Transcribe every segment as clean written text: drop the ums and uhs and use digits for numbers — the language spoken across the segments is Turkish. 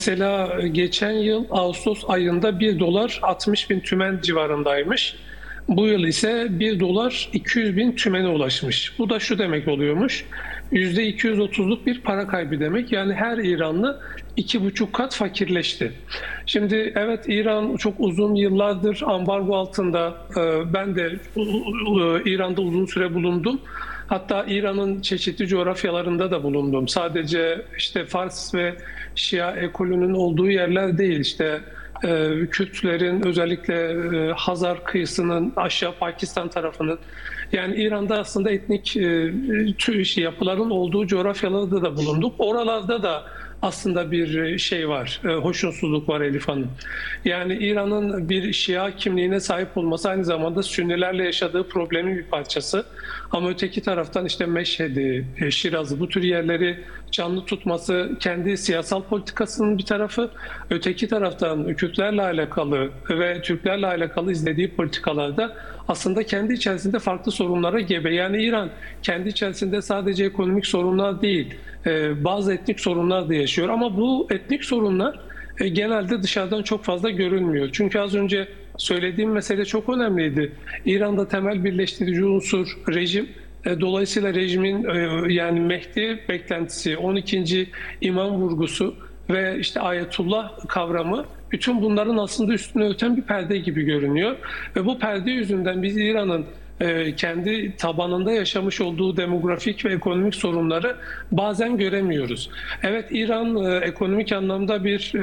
Mesela geçen yıl Ağustos ayında 1 dolar 60 bin tümen civarındaymış. Bu yıl ise 1 dolar 200 bin tümene ulaşmış. Bu da şu demek oluyormuş. %230'luk bir para kaybı demek. Yani her İranlı 2,5 kat fakirleşti. Şimdi evet, İran çok uzun yıllardır ambargo altında. Ben de İran'da uzun süre bulundum. Hatta İran'ın çeşitli coğrafyalarında da bulundum. Sadece işte Fars ve Şia ekolünün olduğu yerler değil. İşte Kürtlerin, özellikle Hazar kıyısının, aşağı Pakistan tarafının, yani İran'da aslında etnik yapıların olduğu coğrafyalarda da bulunduk. Oralarda da aslında bir şey var, hoşnutsuzluk var Elif Hanım. Yani İran'ın bir Şia kimliğine sahip olması aynı zamanda Sünnilerle yaşadığı problemin bir parçası. Ama öteki taraftan işte Meşhed'i, Şiraz'ı, bu tür yerleri canlı tutması kendi siyasal politikasının bir tarafı. Öteki taraftan Kürtlerle alakalı ve Türklerle alakalı izlediği politikalarda aslında kendi içerisinde farklı sorunlara gebe. Yani İran kendi içerisinde sadece ekonomik sorunlar değil, bazı etnik sorunlar da yaşıyor. Ama bu etnik sorunlar genelde dışarıdan çok fazla görülmüyor. Çünkü az önce söylediğim mesele çok önemliydi. İran'da temel birleştirici unsur rejim. Dolayısıyla rejimin yani Mehdi beklentisi, 12. imam vurgusu ve işte Ayetullah kavramı, bütün bunların aslında üstüne örten bir perde gibi görünüyor. Ve bu perde yüzünden biz İran'ın kendi tabanında yaşamış olduğu demografik ve ekonomik sorunları bazen göremiyoruz. Evet, İran ekonomik anlamda bir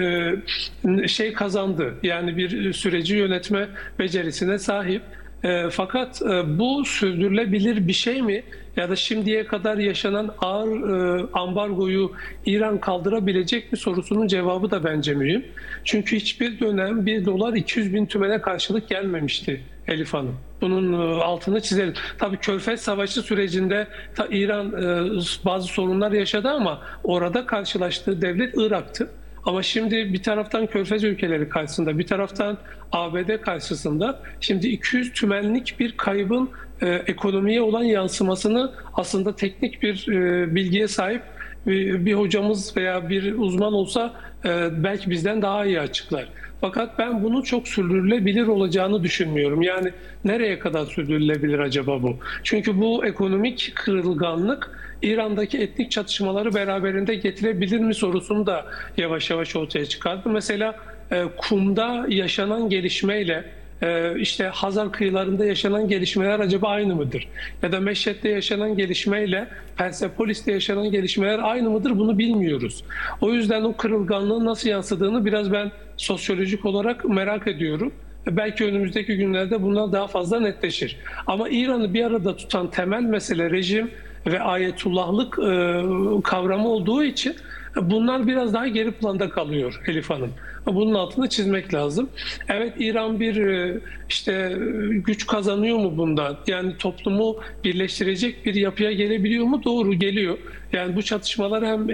şey kazandı. Yani bir süreci yönetme becerisine sahip. Fakat bu sürdürülebilir bir şey mi? Ya da şimdiye kadar yaşanan ağır ambargoyu İran kaldırabilecek mi sorusunun cevabı da bence mühim. Çünkü hiçbir dönem 1 dolar 200 bin tümene karşılık gelmemişti Elif Hanım. Bunun altını çizelim. Tabii Körfez Savaşı sürecinde İran bazı sorunlar yaşadı ama orada karşılaştığı devlet Irak'tı. Ama şimdi bir taraftan Körfez ülkeleri karşısında, bir taraftan ABD karşısında, şimdi 200 tümenlik bir kaybın ekonomiye olan yansımasını aslında teknik bir bilgiye sahip bir hocamız veya bir uzman olsa belki bizden daha iyi açıklar. Fakat ben bunun çok sürdürülebilir olacağını düşünmüyorum. Yani nereye kadar sürdürülebilir acaba bu? Çünkü bu ekonomik kırılganlık İran'daki etnik çatışmaları beraberinde getirebilir mi sorusunu da yavaş yavaş ortaya çıkardı. Mesela Kum'da yaşanan gelişmeyle işte Hazar kıyılarında yaşanan gelişmeler acaba aynı mıdır? Ya da Meşhed'de yaşanan gelişmeyle Persepolis'te yaşanan gelişmeler aynı mıdır? Bunu bilmiyoruz. O yüzden o kırılganlığın nasıl yansıdığını biraz ben sosyolojik olarak merak ediyorum. Belki önümüzdeki günlerde bunlar daha fazla netleşir. Ama İran'ı bir arada tutan temel mesele rejim ve ayetullahlık kavramı olduğu için bunlar biraz daha geri planda kalıyor Elif Hanım. Bunun altını çizmek lazım. Evet, İran bir işte güç kazanıyor mu bundan? Yani toplumu birleştirecek bir yapıya gelebiliyor mu? Doğru, geliyor. Yani bu çatışmalar hem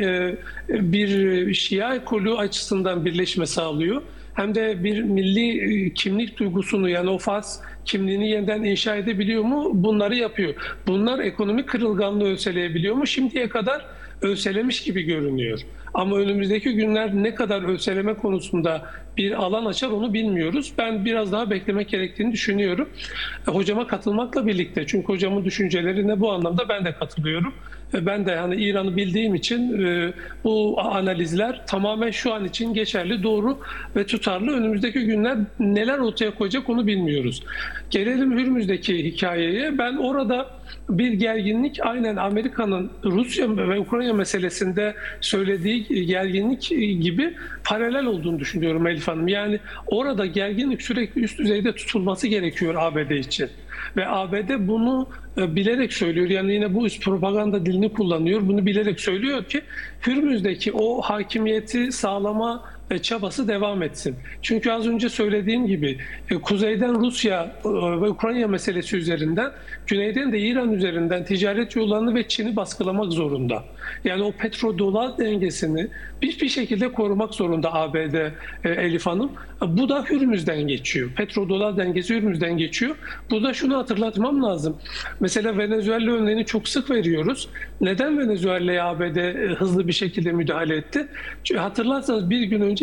bir Şia ekolü açısından birleşme sağlıyor, hem de bir milli kimlik duygusunu, yani o Fars kimliğini yeniden inşa edebiliyor mu? Bunları yapıyor. Bunlar ekonomik kırılganlığı ölçeleyebiliyor mu? Şimdiye kadar ölçelemiş gibi görünüyor. Ama önümüzdeki günler ne kadar ölçeleme konusunda bir alan açar onu bilmiyoruz. Ben biraz daha beklemek gerektiğini düşünüyorum. Hocama katılmakla birlikte, çünkü hocamın düşüncelerine bu anlamda ben de katılıyorum. Ben de hani İran'ı bildiğim için bu analizler tamamen şu an için geçerli, doğru ve tutarlı. Önümüzdeki günler neler ortaya koyacak onu bilmiyoruz. Gelelim Hürmüz'deki hikayeye. Ben orada bir gerginlik, aynen Amerika'nın Rusya ve Ukrayna meselesinde söylediği gerginlik gibi paralel olduğunu düşünüyorum Elif Hanım. Yani orada gerginlik sürekli üst düzeyde tutulması gerekiyor ABD için. Ve ABD bunu bilerek söylüyor. Yani yine bu üst propaganda dilini kullanıyor. Bunu bilerek söylüyor ki Hürmüz'deki o hakimiyeti sağlama çabası devam etsin. Çünkü az önce söylediğim gibi kuzeyden Rusya ve Ukrayna meselesi üzerinden, güneyden de İran üzerinden ticaret yollarını ve Çin'i baskılamak zorunda. Yani o petrodolar dengesini bir şekilde korumak zorunda ABD, Elif Hanım. Bu da Hürmüz'den geçiyor. Petrodolar dengesi Hürmüz'den geçiyor. Burada şunu hatırlatmam lazım. Mesela Venezuela örneğini çok sık veriyoruz. Neden Venezuela'ya ABD hızlı bir şekilde müdahale etti? Çünkü hatırlarsanız bir gün önce